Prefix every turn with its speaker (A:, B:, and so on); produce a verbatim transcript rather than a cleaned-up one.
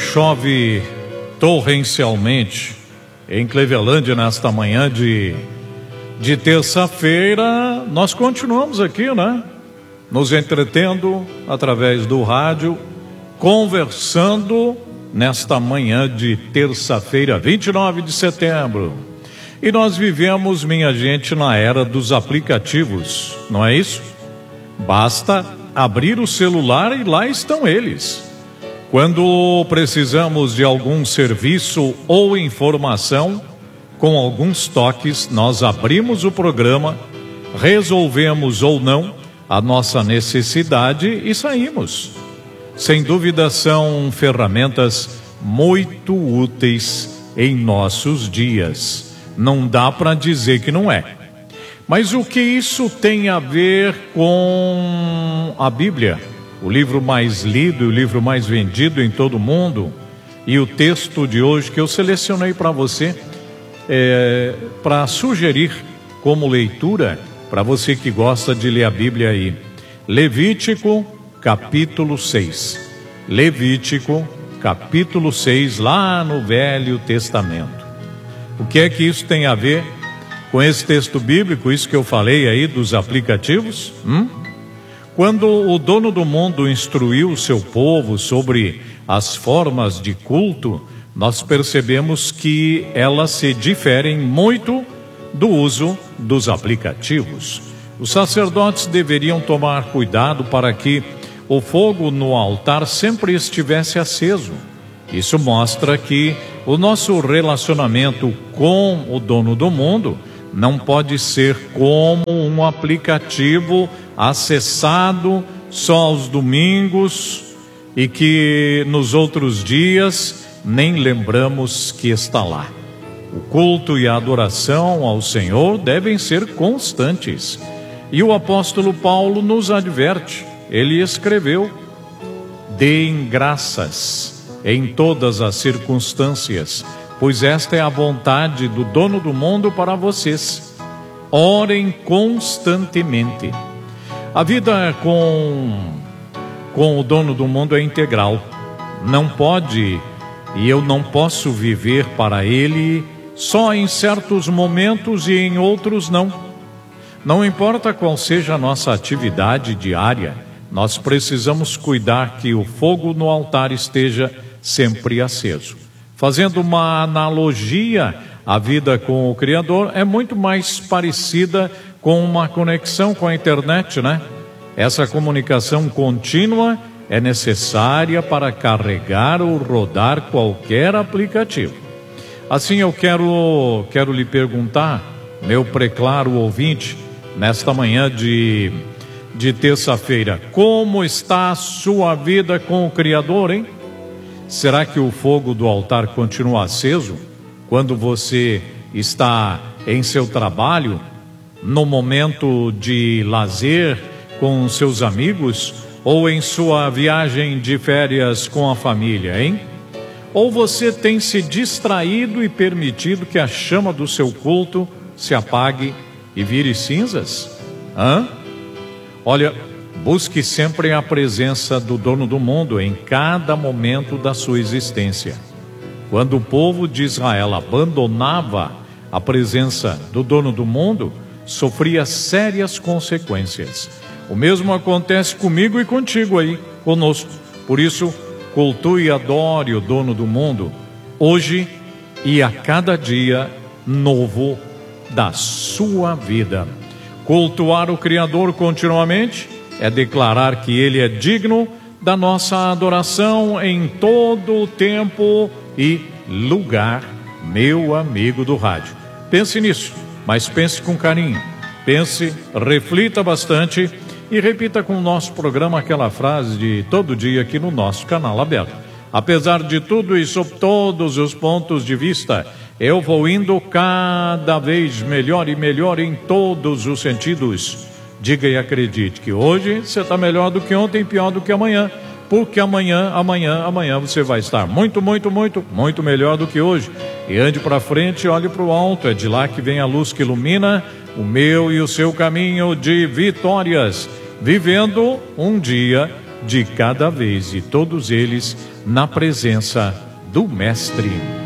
A: chove torrencialmente em Clevelândia nesta manhã de, de terça-feira, nós continuamos aqui, né? Nos entretendo através do rádio, conversando nesta manhã de terça-feira, vinte e nove de setembro. E nós vivemos, minha gente, na era dos aplicativos, não é isso? Basta abrir o celular e lá estão eles. Quando precisamos de algum serviço ou informação, com alguns toques, nós abrimos o programa, resolvemos ou não a nossa necessidade e saímos. Sem dúvida, são ferramentas muito úteis em nossos dias. Não dá para dizer que não é. Mas o que isso tem a ver com a Bíblia? O livro mais lido e o livro mais vendido em todo o mundo. E o texto de hoje que eu selecionei para você, é, para sugerir como leitura, para você que gosta de ler a Bíblia aí. Levítico, capítulo seis. Levítico, capítulo seis, lá no Velho Testamento. O que é que isso tem a ver com esse texto bíblico, isso que eu falei aí dos aplicativos? Hum? Quando o dono do mundo instruiu o seu povo sobre as formas de culto, nós percebemos que elas se diferem muito do uso dos aplicativos. Os sacerdotes deveriam tomar cuidado para que o fogo no altar sempre estivesse aceso. Isso mostra que o nosso relacionamento com o dono do mundo não pode ser como um aplicativo acessado só aos domingos e que nos outros dias nem lembramos que está lá. O culto e a adoração ao Senhor devem ser constantes. E o apóstolo Paulo nos adverte. Ele escreveu: deem graças em todas as circunstâncias, pois esta é a vontade do dono do mundo para vocês. Orem constantemente. A vida com, com o dono do mundo é integral. Não pode e eu não posso viver para ele só em certos momentos e em outros não. Não importa qual seja a nossa atividade diária, nós precisamos cuidar que o fogo no altar esteja sempre aceso. Fazendo uma analogia, a vida com o Criador é muito mais parecida com uma conexão com a internet, né? Essa comunicação contínua é necessária para carregar ou rodar qualquer aplicativo. Assim eu quero, quero lhe perguntar, meu preclaro ouvinte, nesta manhã de, de terça-feira, como está a sua vida com o Criador, hein? Será que o fogo do altar continua aceso quando você está em seu trabalho, no momento de lazer com seus amigos ou em sua viagem de férias com a família, hein? Ou você tem se distraído e permitido que a chama do seu culto se apague e vire cinzas? Hã? Olha, busque sempre a presença do dono do mundo em cada momento da sua existência. Quando o povo de Israel abandonava a presença do dono do mundo, sofria sérias consequências. O mesmo acontece comigo e contigo aí, conosco. Por isso, cultue e adore o dono do mundo, hoje e a cada dia novo da sua vida. Cultuar o Criador continuamente é declarar que Ele é digno da nossa adoração em todo o tempo e lugar, meu amigo do rádio. Pense nisso, mas pense com carinho. Pense, reflita bastante e repita com o nosso programa aquela frase de todo dia aqui no nosso canal aberto. Apesar de tudo e sob todos os pontos de vista, eu vou indo cada vez melhor e melhor em todos os sentidos. Diga e acredite que hoje você está melhor do que ontem, pior do que amanhã. Porque amanhã, amanhã, amanhã você vai estar muito, muito, muito, muito melhor do que hoje. E ande para frente, olhe para o alto, é de lá que vem a luz que ilumina o meu e o seu caminho de vitórias. Vivendo um dia de cada vez e todos eles na presença do Mestre.